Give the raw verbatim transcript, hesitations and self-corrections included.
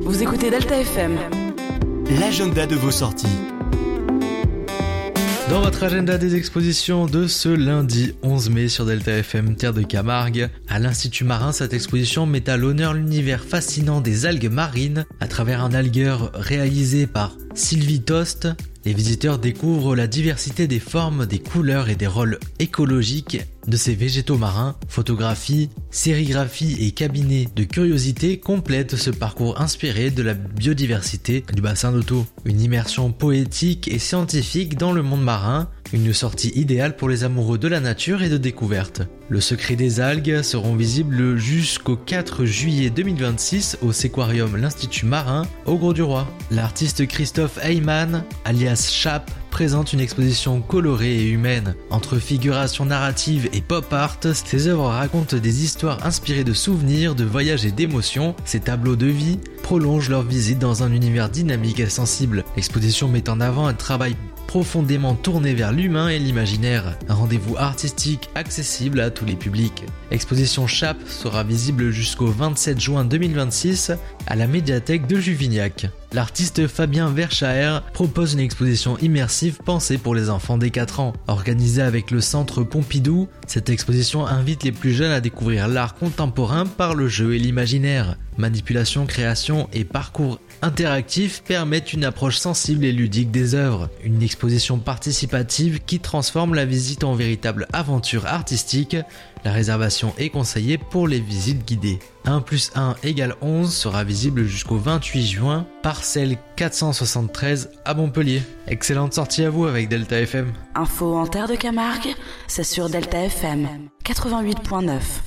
Vous écoutez Delta F M. L'agenda de vos sorties. Dans votre agenda des expositions de ce lundi onze mai sur Delta F M, terre de Camargue, à l'Institut marin, cette exposition met à l'honneur l'univers fascinant des algues marines. À travers un algueur réalisé par Sylvie Tost, les visiteurs découvrent la diversité des formes, des couleurs et des rôles écologiques de ces végétaux marins. Photographies, sérigraphies et cabinets de curiosités complètent ce parcours inspiré de la biodiversité du bassin d'Otto. Une immersion poétique et scientifique dans le monde marin, une sortie idéale pour les amoureux de la nature et de découverte. Le secret des algues seront visibles jusqu'au quatre juillet deux mille vingt-six au Séquarium l'Institut marin au Grau-du-Roi. L'artiste Christophe Heyman, alias Chap, présente une exposition colorée et humaine. Entre figuration narrative et pop art, ses œuvres racontent des histoires inspirées de souvenirs, de voyages et d'émotions. Ces tableaux de vie prolongent leur visite dans un univers dynamique et sensible. L'exposition met en avant un travail profondément tourné vers l'humain et l'imaginaire. Un rendez-vous artistique accessible à tous les publics. Exposition Chap sera visible jusqu'au vingt-sept juin deux mille vingt-six à la médiathèque de Juvignac. L'artiste Fabien Verschaer propose une exposition immersive pensée pour les enfants dès quatre ans. Organisée avec le Centre Pompidou, cette exposition invite les plus jeunes à découvrir l'art contemporain par le jeu et l'imaginaire. Manipulation, création et parcours interactifs permettent une approche sensible et ludique des œuvres. Une exposition participative qui transforme la visite en véritable aventure artistique. La réservation est conseillée pour les visites guidées. un plus un égale onze sera visible jusqu'au vingt-huit juin, parcelle quatre cent soixante-treize à Montpellier. Excellente sortie à vous avec Delta F M. Info en terre de Camargue, c'est sur Delta F M quatre-vingt-huit point neuf.